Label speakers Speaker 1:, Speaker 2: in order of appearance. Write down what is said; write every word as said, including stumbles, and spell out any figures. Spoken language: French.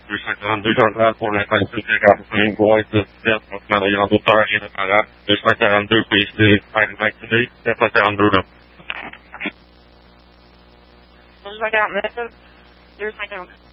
Speaker 1: deux cent quarante-deux Jean-Claude pour l'impact de quarante-cinq boîte de sept, Marion d'auteur et de parade, deux cent quarante-deux P C, vacciné, deux cent quarante-deux là.
Speaker 2: deux cent quarante-neuf, deux cent quarante.